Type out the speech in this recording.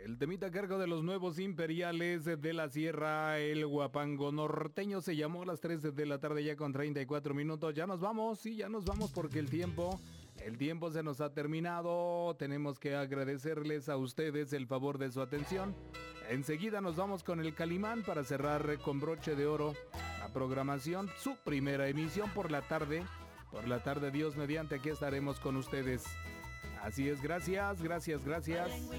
El temita a cargo de los Nuevos Imperiales de la Sierra, el Huapango Norteño, se llamó a las 3 de la tarde ya con 34 minutos. Ya nos vamos, sí, ya nos vamos porque el tiempo se nos ha terminado. Tenemos que agradecerles a ustedes el favor de su atención. Enseguida nos vamos con el Calimán para cerrar con broche de oro la programación, su primera emisión por la tarde. Por la tarde, Dios mediante, aquí estaremos con ustedes. Así es, gracias.